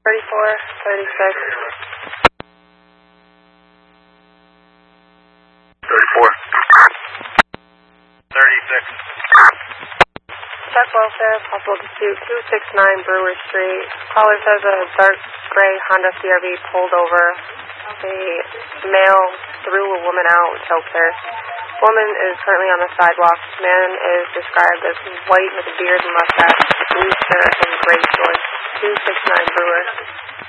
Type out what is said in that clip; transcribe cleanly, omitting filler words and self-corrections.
34, 36. 34. 36. Check welfare, possible dispute, 269 Brewer Street. Caller says a dark gray Honda CRV pulled over. A male threw a woman out and choked her. Woman is currently on the sidewalk. Man is described as white with a beard and mustache, blue shirt and gray shorts. 269 Brewer.